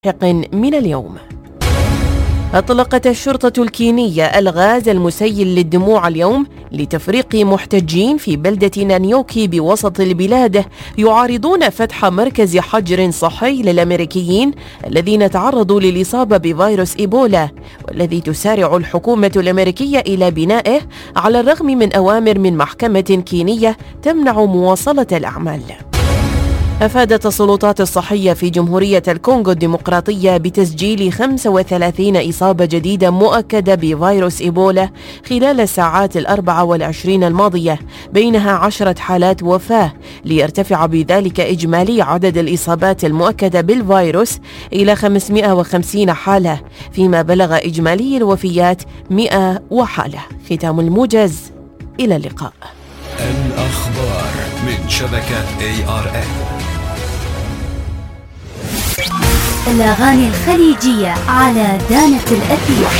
من اليوم. أطلقت الشرطة الكينية الغاز المسيل للدموع اليوم لتفريق محتجين في بلدة نانيوكي بوسط البلاد يعارضون فتح مركز حجر صحي للأمريكيين الذين تعرضوا للإصابة بفيروس إيبولا، والذي تسارع الحكومة الأمريكية إلى بنائه على الرغم من أوامر من محكمة كينية تمنع مواصلة الأعمال. أفادت السلطات الصحية في جمهورية الكونغو الديمقراطية بتسجيل 35 إصابة جديدة مؤكدة بفيروس إيبولا خلال الساعات 24 الماضية، بينها 10 حالات وفاة، ليرتفع بذلك إجمالي عدد الإصابات المؤكدة بالفيروس إلى 550 حالة، فيما بلغ إجمالي الوفيات 100 حالة. ختام الموجز، إلى اللقاء. الأخبار من شبكة ARN. الأغاني الخليجية على دانة الأثير.